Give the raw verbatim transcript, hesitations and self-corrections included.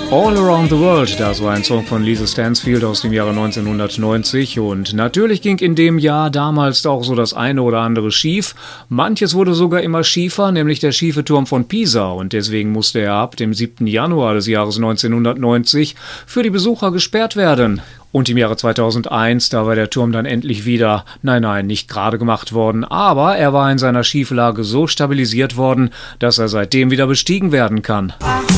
All Around the World, das war ein Song von Lisa Stansfield aus dem Jahre neunzehnhundertneunzig und natürlich ging in dem Jahr damals auch so das eine oder andere schief. Manches wurde sogar immer schiefer, nämlich der schiefe Turm von Pisa und deswegen musste er ab dem siebten Januar des Jahres neunzehnhundertneunzig für die Besucher gesperrt werden. Und im Jahre zweitausendeins, da war der Turm dann endlich wieder, nein, nein, nicht gerade gemacht worden, aber er war in seiner Schieflage so stabilisiert worden, dass er seitdem wieder bestiegen werden kann.